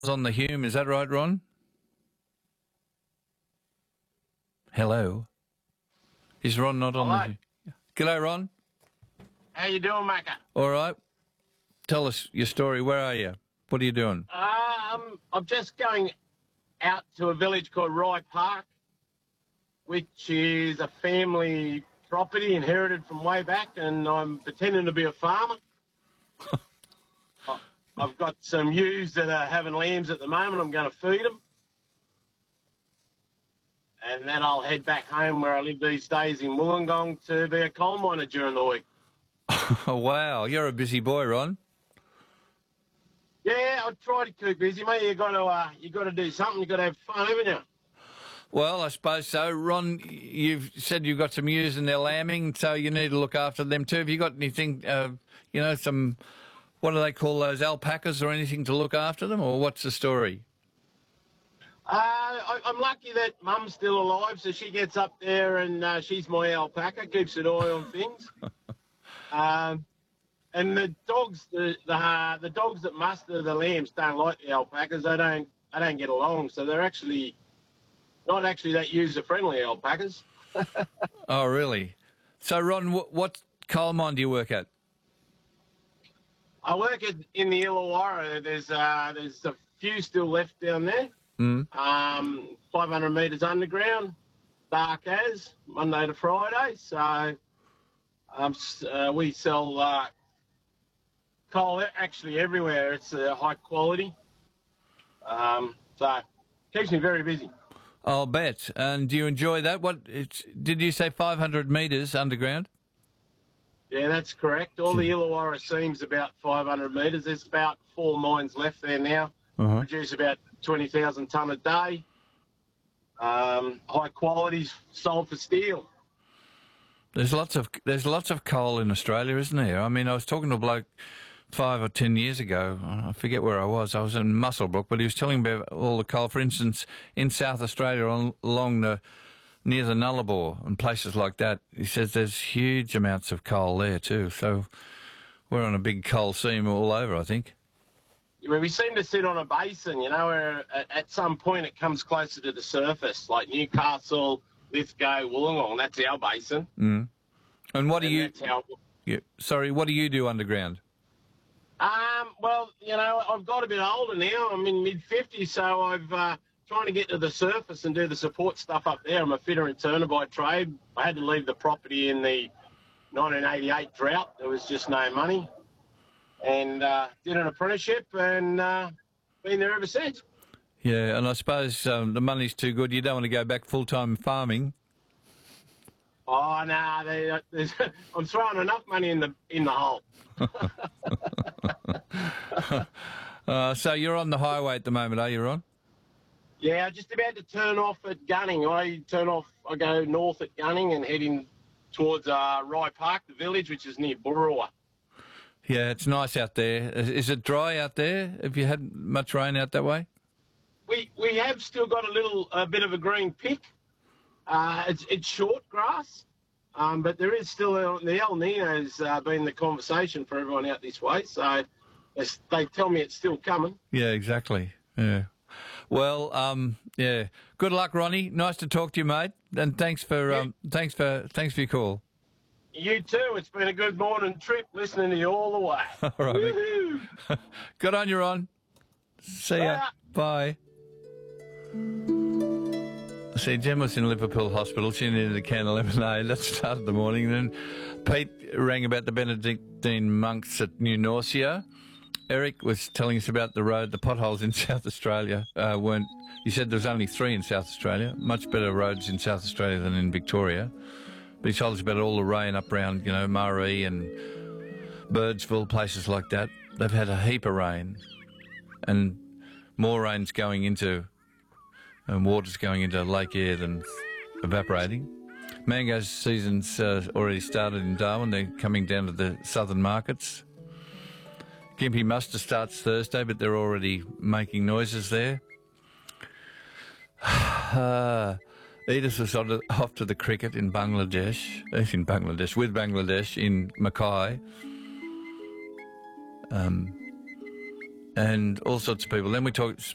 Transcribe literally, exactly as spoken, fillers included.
on the Hume. Is that right, Ron? Hello. Is Ron not on Hello. the Hume? G'day, Ron. How you doing, Macca? All right. Tell us your story. Where are you? What are you doing? Um, I'm just going out to a village called Rye Park, which is a family property inherited from way back, and I'm pretending to be a farmer. I- I've got some ewes that are having lambs at the moment. I'm going to feed them. And then I'll head back home where I live these days in Wollongong to be a coal miner during the week. Oh, wow. You're a busy boy, Ron. Yeah, I try to keep busy, mate. You got to, uh, you got to do something. You got to have fun, haven't you? Well, I suppose so. Ron, you've said you've got some ewes and they're lambing, so you need to look after them too. Have you got anything, uh, you know, some, what do they call those, alpacas or anything to look after them, or what's the story? Uh, I, I'm lucky that Mum's still alive, so she gets up there and uh, she's my alpaca, keeps an eye on things. um, and the dogs, the the, uh, the dogs that muster the lambs don't like the alpacas. They don't they don't get along, so they're actually not actually that user friendly alpacas. Oh, really? So, Ron, what, what coal mine do you work at? I work at, in the Illawarra. There's uh, there's a few still left down there. Mm. Um, five hundred metres underground, dark as, Monday to Friday. So um, s- uh, we sell uh, coal actually everywhere. It's uh, high quality. Um, so keeps me very busy. I'll bet. And do you enjoy that? What it's, did you say five hundred metres underground? Yeah, that's correct. All the Illawarra seam's about five hundred metres. There's about four mines left there now. Uh-huh. Produce about twenty thousand tonne a day. Um, high qualities sold for steel. There's lots of there's lots of coal in Australia, isn't there? I mean, I was talking to a bloke five or ten years ago. I forget where I was. I was in Muswellbrook, but he was telling me about all the coal. For instance, in South Australia, on, along the near the Nullarbor and places like that, he says there's huge amounts of coal there too. So we're on a big coal seam all over, I think. We seem to sit on a basin, you know, where at, at some point it comes closer to the surface, like Newcastle, Lithgow, Wollongong. That's our basin. Mm. And what do And you? that's how, Yeah, sorry, what do you do underground? um, well, you know, I've got a bit older now. I'm in mid fifties, so I've uh, trying to get to the surface and do the support stuff up there. I'm a fitter and turner by trade. I had to leave the property in the nineteen eighty-eight drought. There was just no money. And uh, did an apprenticeship and uh, been there ever since. Yeah, and I suppose um, the money's too good. You don't want to go back full-time farming. Oh, no, they, there's, I'm throwing enough money in the in the hole. uh, so you're on the highway at the moment, are you, Ron? Yeah, just about to turn off at Gunning. I turn off, I go north at Gunning and heading towards uh, Rye Park, the village, which is near Burrawa. Yeah, it's nice out there. Is, is it dry out there? Have you had much rain out that way? We we have still got a little a bit of a green pick. Uh, it's it's short grass, um, but there is still a, the El Nino's uh, been the conversation for everyone out this way. So it's, they tell me it's still coming. Yeah, exactly. Yeah. Well, um, yeah. Good luck, Ronnie. Nice to talk to you, mate. And thanks for um, thanks for thanks for your call. You too. It's been a good morning trip listening to you all the way. All right. Woohoo! Good on you, Ron. See ya. Bye. See, Jem was in Liverpool Hospital. She needed a can of lemonade. That started the morning. Then Pete rang about the Benedictine monks at New Norcia. Eric was telling us about the road, the potholes in South Australia uh, weren't... He said there was only three in South Australia. Much better roads in South Australia than in Victoria. But he told us about all the rain up around, you know, Murray and Birdsville, places like that. They've had a heap of rain. And more rain's going into... and water's going into Lake Eyre than evaporating. Mango season's uh, already started in Darwin. They're coming down to the southern markets. Gympie muster starts Thursday, but they're already making noises there. uh, Edith was on to, off to the cricket in Bangladesh, uh, in Bangladesh, with Bangladesh in Mackay. Um, and all sorts of people. Then we talked